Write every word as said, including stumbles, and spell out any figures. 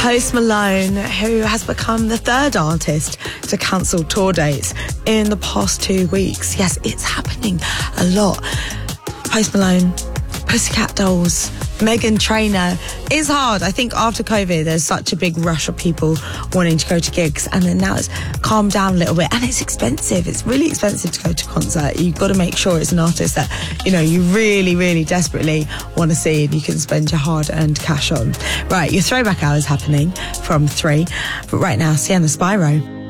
Post Malone, who has become the third artist to cancel tour dates in the past two weeks. Yes, it's happening a lot. Post Malone, Pussycat Dolls, Meghan Trainor. It's hard. I think after COVID, there's such a big rush of people wanting to go to gigs, and then now it's calmed down a little bit, and it's expensive. It's really expensive to go to a concert. You've got to make sure it's an artist that, you know, you really, really desperately want to see and you can spend your hard-earned cash on. Right, your throwback hour is happening from three, but right now, Sienna Spyro.